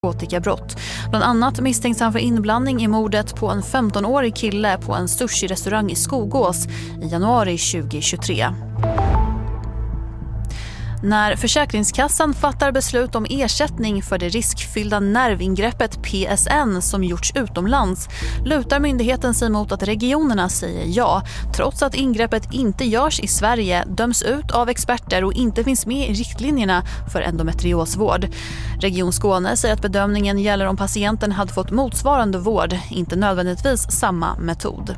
narkotikabrott. Bland annat misstänks han för inblandning i mordet på en 15-årig kille på en sushi-restaurang i Skogås i januari 2023. När Försäkringskassan fattar beslut om ersättning för det riskfyllda nervingreppet PSN som gjorts utomlands lutar myndigheten sig mot att regionerna säger ja, trots att ingreppet inte görs i Sverige, döms ut av experter och inte finns med i riktlinjerna för endometriosvård. Region Skåne säger att bedömningen gäller om patienten hade fått motsvarande vård, inte nödvändigtvis samma metod.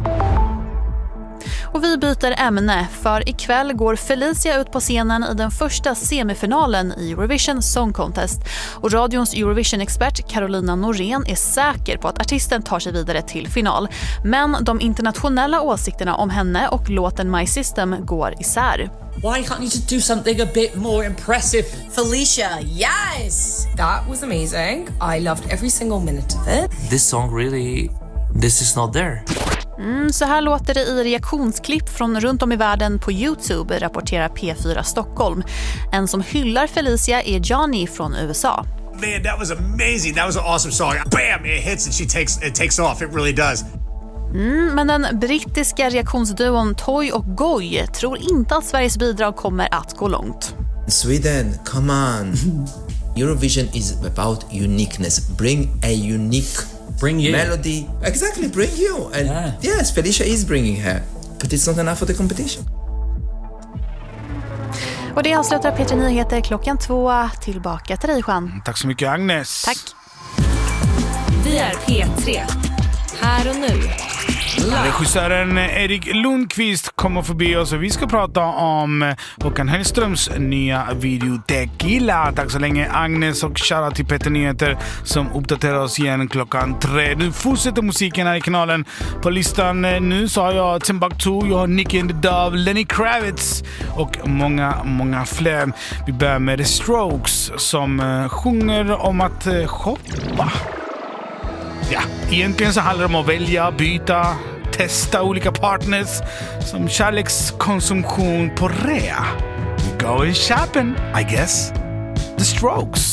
Och vi byter ämne, för ikväll går Felicia ut på scenen i den första semifinalen i Eurovision Song Contest. Och radions Eurovision-expert Carolina Norén är säker på att artisten tar sig vidare till final. Men de internationella åsikterna om henne och låten My System går isär. Why can't you just do something a bit more impressive? Felicia, yes! That was amazing. I loved every single minute of it. This song really... This is not there. Så här låter det i reaktionsklipp från runt om i världen på YouTube, rapporterar P4 Stockholm. En som hyllar Felicia är Johnny från USA. Man, that was amazing. That was an awesome song. Bam, it hits and it takes off. It really does. Men den brittiska reaktionsduon Toy och Goy tror inte att Sveriges bidrag kommer att gå långt. Sweden, come on. Eurovision is about uniqueness. Bring a unique melody. Exactly, bring you. And yes, Felicia is bringing her. But it's not enough for the competition. Och det avslutar P3 Nyheter 2:00. Tillbaka till dig, Juan. Tack så mycket, Agnes. Tack. Vi är P3. Här och nu. Regissören Erik Lundqvist kommer förbi oss och vi ska prata om Håkan Hellströms nya video Tequila. Tack så länge, Agnes, och shoutout till P3 Nyheter som uppdaterar oss igen 3:00. Nu fortsätter musiken här i kanalen. På listan nu så har jag Timbuktu, jag har Nicki and the Dove, Lenny Kravitz och många fler. Vi börjar med The Strokes som sjunger om att shoppa. Ja, egentligen så handlar det om att välja, byta, testa olika partners som kärlekskonsumtion på rea. We go in shopping, I guess. The Strokes.